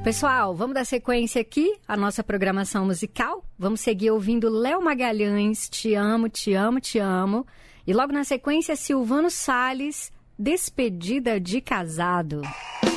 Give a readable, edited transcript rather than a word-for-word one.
Pessoal, vamos dar sequência aqui à nossa programação musical? Vamos seguir ouvindo Léo Magalhães, Te Amo, Te Amo, Te Amo. E logo na sequência, Silvano Salles, Despedida de Casado.